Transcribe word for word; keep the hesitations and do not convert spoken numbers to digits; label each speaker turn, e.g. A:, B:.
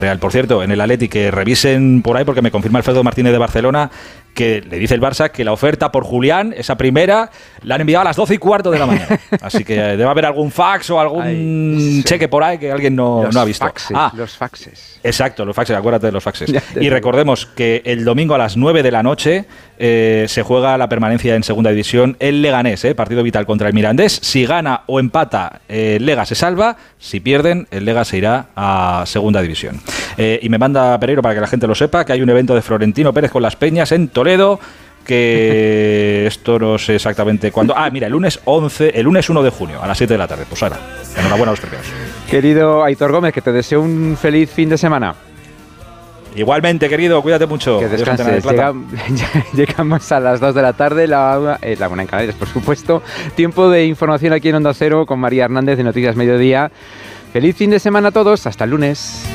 A: Real. Por cierto, en el Atleti que revisen por ahí, porque me confirma Alfredo Martínez de Barcelona que le dice el Barça que la oferta por Julián, esa primera, la han enviado a las doce y cuarto de la mañana. Así que debe haber algún fax o algún Ay, sí. cheque por ahí que alguien no, no ha visto.
B: Faxes,
A: ah,
B: los faxes.
A: Exacto, los faxes, acuérdate de los faxes. Y recordemos que el domingo a las nueve de la noche eh, se juega la permanencia en segunda división el Leganés, eh, partido vital contra el Mirandés. Si gana o empata, eh, el Lega se salva. Si pierden, el Lega se irá a segunda división. Eh, y me manda Pereiro, para que la gente lo sepa, que hay un evento de Florentino Pérez con las Peñas en Toledo, que esto no sé exactamente cuándo. Ah, mira, el lunes once, el lunes uno de junio, a las siete de la tarde. Pues ahora, enhorabuena a los premios.
B: Querido Aitor Gómez, que te deseo un feliz fin de semana.
A: Igualmente, querido, cuídate mucho.
B: Que descanses. Llega, llegamos a las dos de la tarde, la, eh, la una en Canarias, por supuesto. Tiempo de información aquí en Onda Cero con María Hernández de Noticias Mediodía. Feliz fin de semana a todos, hasta el lunes.